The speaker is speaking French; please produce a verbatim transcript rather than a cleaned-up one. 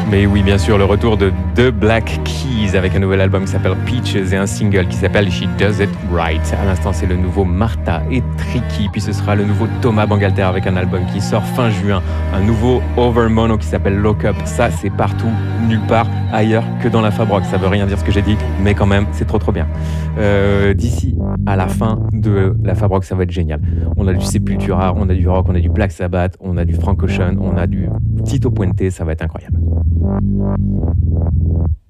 Mais oui, bien sûr, le retour de The Black Keys avec un nouvel album qui s'appelle Peaches et un single qui s'appelle She Does It Right. À l'instant, c'est le nouveau Martha et Tricky, puis ce sera le nouveau Thomas Bangalter avec un album qui sort fin juin, un nouveau Over Mono qui s'appelle Lock Up. Ça, c'est partout, nulle part ailleurs que dans la Fab Rock. Ça veut rien dire ce que j'ai dit, mais quand même, c'est trop trop bien. Euh, d'ici à la fin de la Fab Rock, ça va être génial. On a du Sepultura, on a du rock, on a du Black Sabbath, on a du Frank Ocean, on a du Tito Puente, ça va être incroyable.